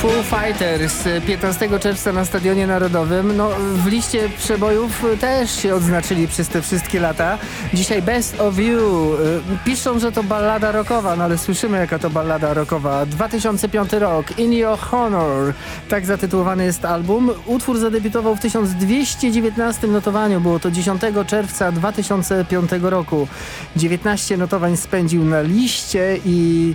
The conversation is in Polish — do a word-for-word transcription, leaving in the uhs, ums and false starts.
Foo Fighters piętnastego czerwca na Stadionie Narodowym. No, w liście przebojów też się odznaczyli przez te wszystkie lata. Dzisiaj Best of You. Piszą, że to ballada rockowa, no ale słyszymy, jaka to ballada rockowa. dwa tysiące piąty rok. In Your Honor. Tak zatytułowany jest album. Utwór zadebiutował w tysiąc dwieście dziewiętnastym notowaniu. Było to dziesiątego czerwca dwa tysiące piątego roku. dziewiętnaście notowań spędził na liście i